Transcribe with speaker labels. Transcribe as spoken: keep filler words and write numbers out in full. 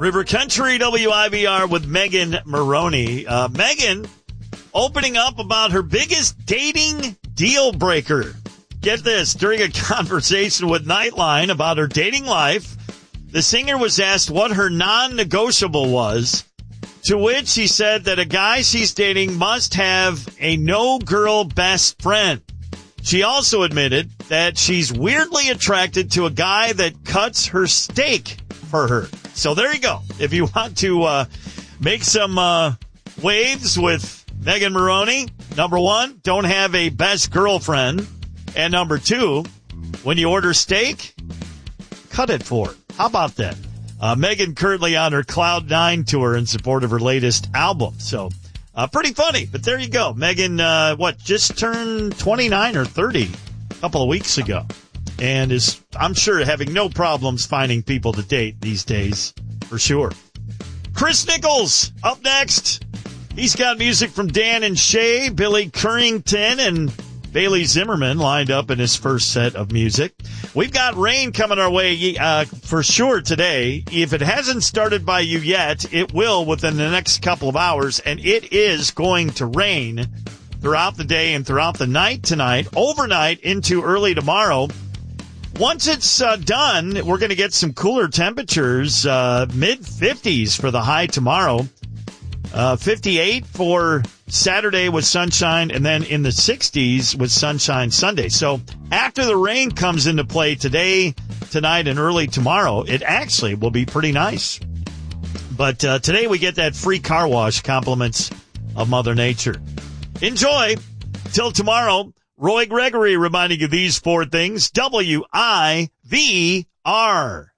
Speaker 1: River Country W I V R with Megan Maroney. Uh, Megan opening up about her biggest dating deal breaker. Get this, during a conversation with Nightline about her dating life, the singer was asked what her non-negotiable was, to which she said that a guy she's dating must have a no-girl best friend. She also admitted that she's weirdly attracted to a guy that cuts her steak for her. So there you go. If you want to uh, make some uh, waves with Megan Maroney, number one, don't have a best girlfriend. And number two, when you order steak, cut it for her. How about that? Uh, Megan currently on her Cloud Nine tour in support of her latest album. So uh, pretty funny. But there you go. Megan, uh, what, just turned twenty-nine or thirty a couple of weeks ago. And is, I'm sure, having no problems finding people to date these days, for sure. Chris Nichols up next. He's got music from Dan and Shay, Billy Currington, and Bailey Zimmerman lined up in his first set of music. We've got rain coming our way uh, for sure today. If it hasn't started by you yet, it will within the next couple of hours, and it is going to rain throughout the day and throughout the night tonight, overnight into early tomorrow. Once it's uh, done, we're going to get some cooler temperatures, uh, mid fifties for the high tomorrow, uh, fifty-eight for Saturday with sunshine, and then in the sixties with sunshine Sunday. So after the rain comes into play today, tonight, and early tomorrow, it actually will be pretty nice. But uh, today we get that free car wash, compliments of Mother Nature. Enjoy. Till tomorrow. Roy Gregory reminding you these four things. W I V R.